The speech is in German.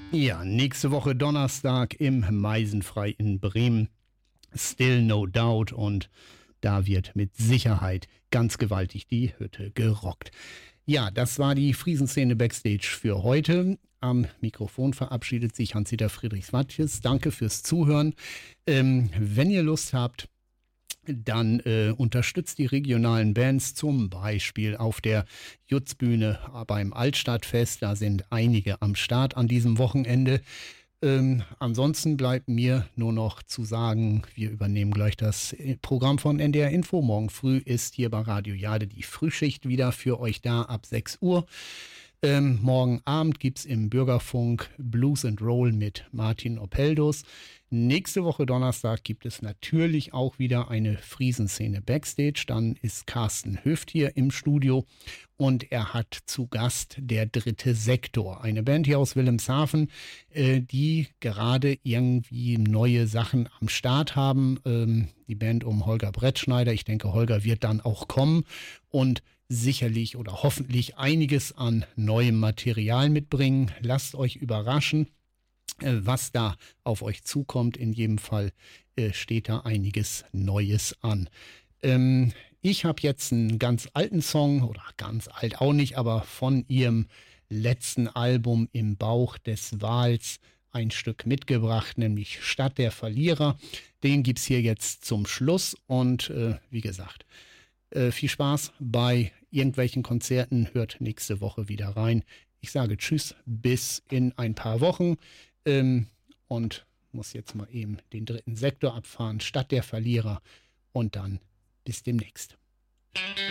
Ja, nächste Woche Donnerstag im Meisenfrei in Bremen. Still No Doubt, und da wird mit Sicherheit ganz gewaltig die Hütte gerockt. Ja, das war die Friesenszene Backstage für heute. Am Mikrofon verabschiedet sich Hans-Dieter Friedrichs-Matjes. Danke fürs Zuhören. Wenn ihr Lust habt, dann unterstützt die regionalen Bands, zum Beispiel auf der Jutzbühne beim Altstadtfest. Da sind einige am Start an diesem Wochenende. Ansonsten bleibt mir nur noch zu sagen, wir übernehmen gleich das Programm von NDR Info. Morgen früh ist hier bei Radio Jade die Frühschicht wieder für euch da ab 6 Uhr. Morgen Abend gibt es im Bürgerfunk Blues and Roll mit Martin Opeldus. Nächste Woche Donnerstag gibt es natürlich auch wieder eine Friesenszene Backstage. Dann ist Carsten Höft hier im Studio und er hat zu Gast der Dritte Sektor, eine Band hier aus Wilhelmshaven, die gerade irgendwie neue Sachen am Start haben. Die Band um Holger Brettschneider. Ich denke, Holger wird dann auch kommen und sicherlich oder hoffentlich einiges an neuem Material mitbringen. Lasst euch überraschen, was da auf euch zukommt. In jedem Fall steht da einiges Neues an. Ich habe jetzt einen ganz alten Song, oder ganz alt auch nicht, aber von ihrem letzten Album Im Bauch des Wals ein Stück mitgebracht, nämlich Stadt der Verlierer. Den gibt es hier jetzt zum Schluss und wie gesagt, viel Spaß bei irgendwelchen Konzerten. Hört nächste Woche wieder rein. Ich sage Tschüss, bis in ein paar Wochen und muss jetzt mal eben den Dritten Sektor abfahren, Stadt der Verlierer, und dann bis demnächst.